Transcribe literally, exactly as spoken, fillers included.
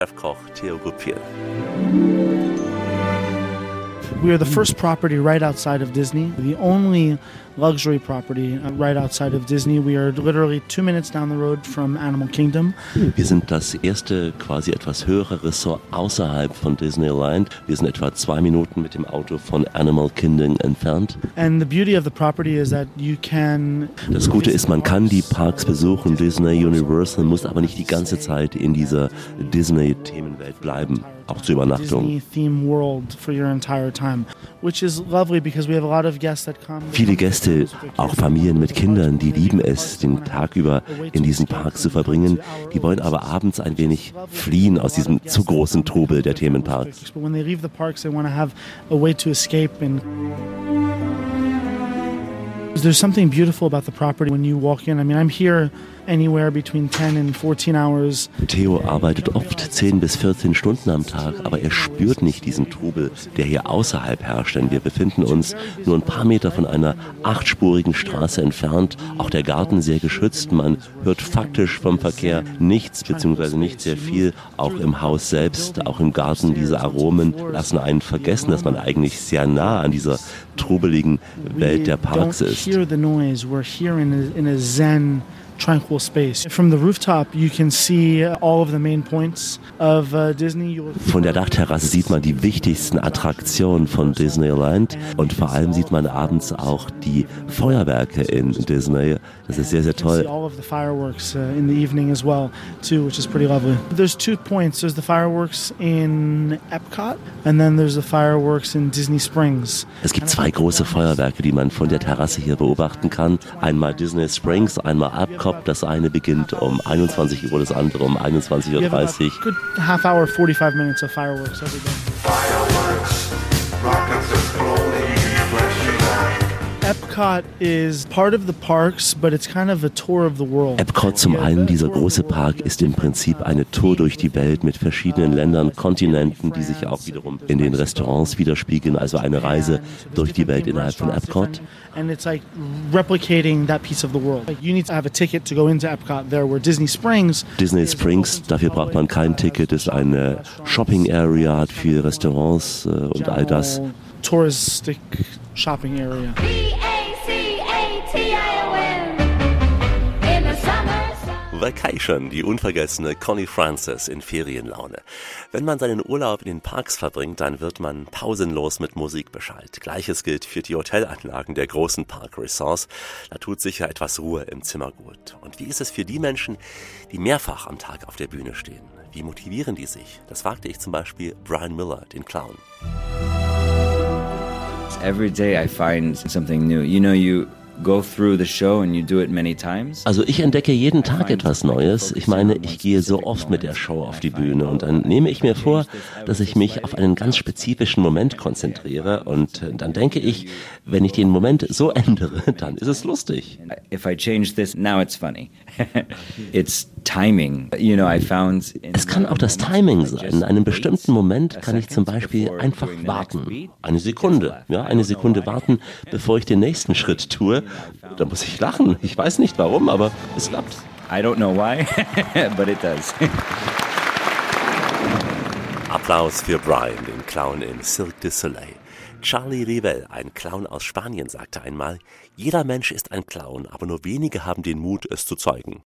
Chef Koch Theo Guppier. We are the first property right outside of Disney, the only luxury property right outside of Disney. We are literally two minutes down the road from Animal Kingdom. Wir sind das erste quasi etwas höhere Ressort außerhalb von Disneyland. Wir sind etwa zwei Minuten mit dem Auto von Animal Kingdom entfernt. And the beauty of the property is that you can. Das Gute ist, man kann die Parks besuchen, Disney, Universal, muss aber nicht die ganze Zeit in dieser Disney-Themenwelt bleiben, auch zur Übernachtung. Disney theme world for your entire time, which is lovely because we have a lot of guests that come. Viele Gäste, auch Familien mit Kindern, die lieben es, den Tag über in diesen Parks zu verbringen. Die wollen aber abends ein wenig fliehen aus diesem zu großen Trubel der Themenparks. When they leave the parks, they want to have a way to escape. And there's something beautiful about the property when you walk in. I mean, I'm here anywhere between ten and fourteen hours. Theo arbeitet oft zehn bis vierzehn Stunden am Tag, aber er spürt nicht diesen Trubel, der hier außerhalb herrscht, denn wir befinden uns nur ein paar Meter von einer achtspurigen Straße entfernt, auch der Garten sehr geschützt, man hört faktisch vom Verkehr nichts, beziehungsweise nicht sehr viel, auch im Haus selbst, auch im Garten, diese Aromen lassen einen vergessen, dass man eigentlich sehr nah an dieser trubeligen Welt der Parks ist. Tranquil space. From the rooftop you can see all of the main points of uh, Disney. Von der Dachterrasse sieht man die wichtigsten Attraktionen von Disneyland und vor allem sieht man abends auch die Feuerwerke in Disney. Das ist sehr, sehr toll. All of the fireworks uh, in the evening as well too, which is pretty lovely. There's two points. There's the fireworks in Epcot and then there's the fireworks in Disney Springs. Es gibt zwei große Feuerwerke, die man von der Terrasse hier beobachten kann. Einmal Disney Springs, einmal Epcot. Das eine beginnt um einundzwanzig Uhr, das andere um einundzwanzig Uhr dreißig. Good half hour, forty-five minutes of fireworks every day. Fireworks, rockets are slowly flashing out. Epcot is part of the parks, but it's kind of a tour of the world. Epcot zum einen, dieser große Park, ist im Prinzip eine Tour durch die Welt mit verschiedenen Ländern, Kontinenten, die sich auch wiederum in den Restaurants widerspiegeln, also eine Reise durch die Welt innerhalb von Epcot. And it's like replicating that piece of the world. Like you need to have a ticket to go into Epcot there, where Disney Springs. Disney Springs, dafür braucht man kein Ticket, ist eine Shopping Area, hat viele Restaurants äh, und all das. Touristic shopping area. V A C A T I O N in the summer. Vacation, die unvergessene Connie Francis in Ferienlaune. Wenn man seinen Urlaub in den Parks verbringt, dann wird man pausenlos mit Musik beschallt. Gleiches gilt für die Hotelanlagen der großen Parkresorts. Da tut sicher etwas Ruhe im Zimmer gut. Und wie ist es für die Menschen, die mehrfach am Tag auf der Bühne stehen? Wie motivieren die sich? Das fragte ich zum Beispiel Brian Miller, den Clown. Every day I find something new. You know, you go through the show and you do it many times. Also ich entdecke jeden Tag etwas Neues. Ich meine, ich gehe so oft mit der Show auf die Bühne und dann nehme ich mir vor, dass ich mich auf einen ganz spezifischen Moment konzentriere und dann denke ich, wenn ich den Moment so ändere, dann ist es lustig. If I change this, now it's funny. It's timing. You know, I found Es kann auch das Timing sein. In einem bestimmten Moment kann ich zum Beispiel einfach warten. Eine Sekunde, ja, eine Sekunde warten, bevor ich den nächsten Schritt tue. Da muss ich lachen. Ich weiß nicht warum, aber es klappt. I don't know why, but it does. Applaus für Brian, den Clown in Cirque du Soleil. Charlie Rivel, ein Clown aus Spanien, sagte einmal, jeder Mensch ist ein Clown, aber nur wenige haben den Mut, es zu zeigen.